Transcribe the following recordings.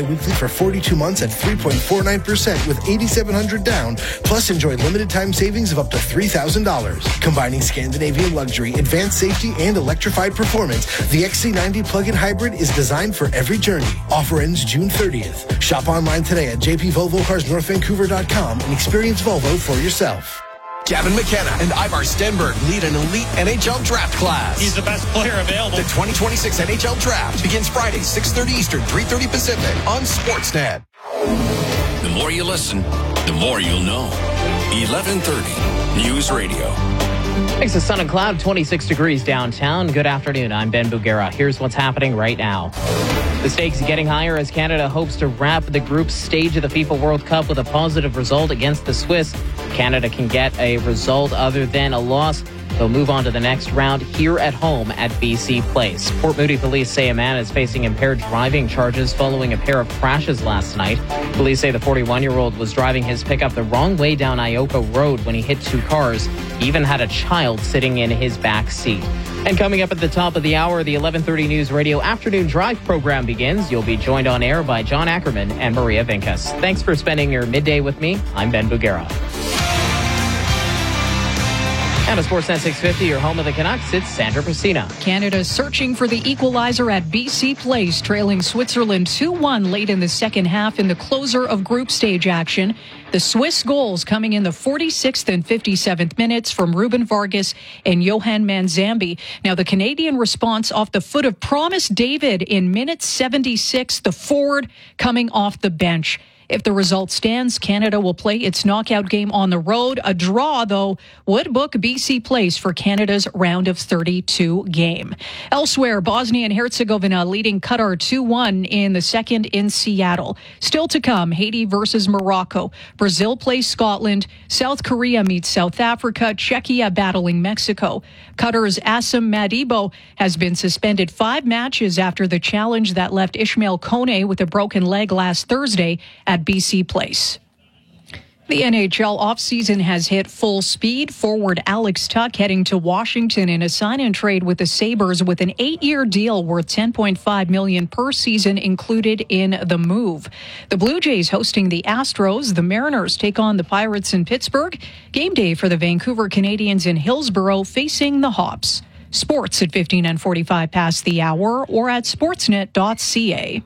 Weekly for 42 months at 3.49% with $8,700 down. Plus, enjoy limited time savings of up to $3,000. Combining Scandinavian luxury, advanced safety, and electrified performance, the XC90 plug-in hybrid is designed for every journey. Offer ends June 30th. Shop online today at jpvolvocarsnorthvancouver.com and experience Volvo for yourself. Gavin McKenna and Ivar Stenberg lead an elite NHL draft class. He's the best player available. The 2026 NHL draft begins Friday, 6:30 Eastern, 3:30 Pacific on Sportsnet. The more you listen, the more you'll know. 1130 News Radio. Thanks to sun and cloud, 26 degrees downtown. Good afternoon. I'm Ben Bugera. Here's what's happening right now. The stakes getting higher as Canada hopes to wrap the group stage of the FIFA World Cup with a positive result against the Swiss. Canada can get a result other than a loss. They'll move on to the next round here at home at BC Place. Port Moody police say a man is facing impaired driving charges following a pair of crashes last night. Police say the 41-year-old was driving his pickup the wrong way down Ioka Road when he hit two cars. He even had a child sitting in his back seat. And coming up at the top of the hour, the 1130 News Radio Afternoon Drive program begins. You'll be joined on air by John Ackerman and Maria Vincas. Thanks for spending your midday with me. I'm Ben Bugera. And a Sportsnet 650, your home of the Canucks, it's Sandra Pacina. Canada searching for the equalizer at BC Place, trailing Switzerland 2-1 late in the second half in the closer of group stage action. The Swiss goals coming in the 46th and 57th minutes from Ruben Vargas and Johan Manzambi. Now, the Canadian response off the foot of Promise David in minute 76, the forward coming off the bench. If the result stands, Canada will play its knockout game on the road. A draw, though, would book BC Place for Canada's round of 32 game. Elsewhere, Bosnia and Herzegovina leading Qatar 2-1 in the second in Seattle. Still to come, Haiti versus Morocco. Brazil plays Scotland. South Korea meets South Africa. Czechia battling Mexico. Qatar's Assam Madibo has been suspended 5 matches after the challenge that left Ismail Kone with a broken leg last Thursday at BC Place. The NHL offseason has hit full speed. Forward Alex Tuch heading to Washington in a sign-and trade with the Sabres with an 8-year deal worth $10.5 million per season included in the move. The Blue Jays hosting the Astros. The Mariners take on the Pirates in Pittsburgh. Game day for the Vancouver Canadians in Hillsborough facing the Hawks. Sports at 15 and 45 past the hour or at sportsnet.ca.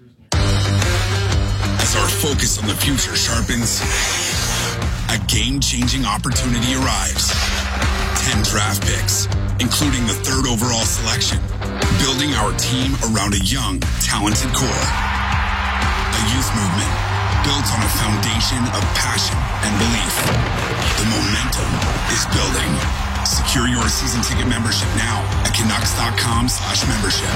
As our focus on the future sharpens, a game-changing opportunity arrives. 10 draft picks, including the 3rd overall selection, building our team around a young, talented core. A youth movement built on a foundation of passion and belief. The momentum is building. Secure your season ticket membership now at Canucks.com/membership.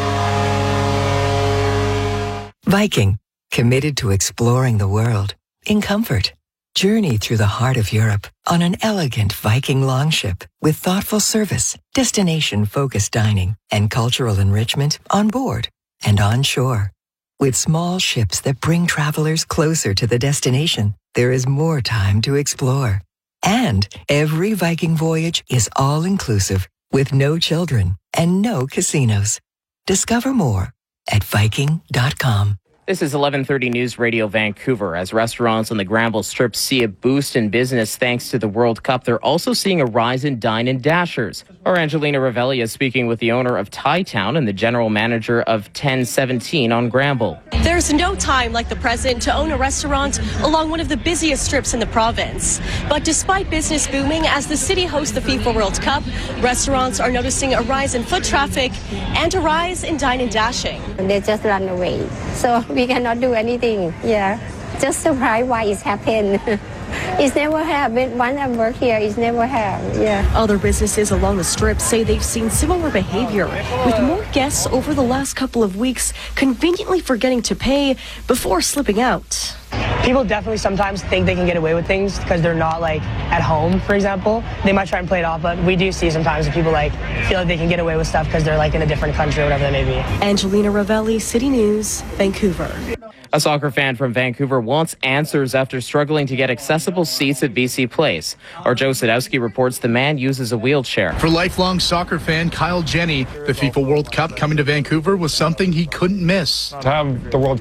Viking. Committed to exploring the world in comfort. Journey through the heart of Europe on an elegant Viking longship with thoughtful service, destination-focused dining, and cultural enrichment on board and on shore. With small ships that bring travelers closer to the destination, there is more time to explore. And every Viking voyage is all-inclusive with no children and no casinos. Discover more at Viking.com. This is 1130 News Radio Vancouver. As restaurants on the Granville Strip see a boost in business thanks to the World Cup, they're also seeing a rise in Dine and Dashers. Our Angelina Ravelli is speaking with the owner of Thai Town and the general manager of 1017 on Granville. There's no time like the present to own a restaurant along one of the busiest strips in the province. But despite business booming as the city hosts the FIFA World Cup, restaurants are noticing a rise in foot traffic and a rise in dine and dashing. They just run away, so we cannot do anything. Yeah, just surprised why it's happened. It's never happened. Once I work here, it's never happened. Yeah. Other businesses along the strip say they've seen similar behavior, with more guests over the last couple of weeks conveniently forgetting to pay before slipping out. People definitely sometimes think they can get away with things because they're not like at home, for example. They might try and play it off, but we do see sometimes that people like feel like they can get away with stuff because they're like in a different country or whatever that may be. Angelina Ravelli, City News, Vancouver. A soccer fan from Vancouver wants answers after struggling to get accessible seats at BC Place. Our Joe Sadowski reports the man uses a wheelchair. For lifelong soccer fan Kyle Jenny, the FIFA World Cup coming to Vancouver was something he couldn't miss. To have the World